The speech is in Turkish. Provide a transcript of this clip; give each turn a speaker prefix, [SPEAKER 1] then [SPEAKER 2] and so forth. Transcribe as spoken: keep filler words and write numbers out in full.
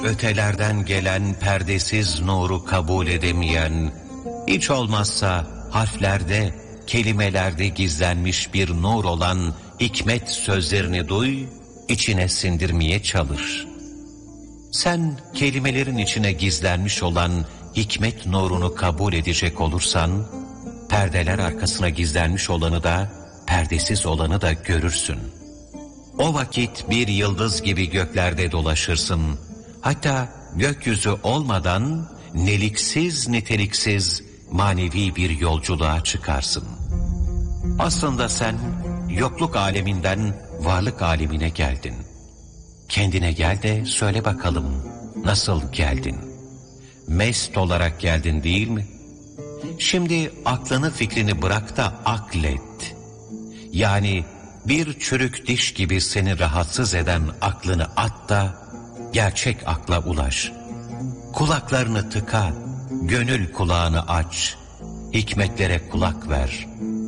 [SPEAKER 1] ötelerden gelen perdesiz nuru kabul edemeyen, hiç olmazsa harflerde, kelimelerde gizlenmiş bir nur olan hikmet sözlerini duy, içine sindirmeye çalış. Sen kelimelerin içine gizlenmiş olan hikmet nurunu kabul edecek olursan, perdeler arkasına gizlenmiş olanı da, perdesiz olanı da görürsün. O vakit bir yıldız gibi göklerde dolaşırsın. Hatta gökyüzü olmadan neliksiz niteliksiz manevi bir yolculuğa çıkarsın. Aslında sen yokluk aleminden varlık alemine geldin. Kendine gel de söyle bakalım nasıl geldin? Mest olarak geldin değil mi? Şimdi aklını fikrini bırak da aklet. Yani bir çürük diş gibi seni rahatsız eden aklını at da gerçek akla ulaş. Kulaklarını tıka, gönül kulağını aç, hikmetlere kulak ver.